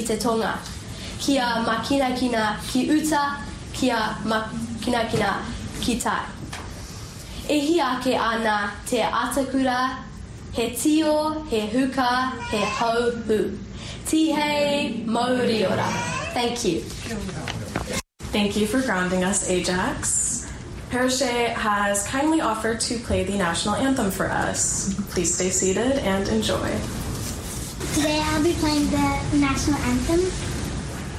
te tonga. Kia makinakina ki uta, kia makinakina ki tai. E hi ake ana te atakura, he tio, he huka, he hauhu. Tihei mauriora. Thank you. Thank you for grounding us, Ajax. Parache has kindly offered to play the national anthem for us. Please stay seated and enjoy. Today I'll be playing the national anthem.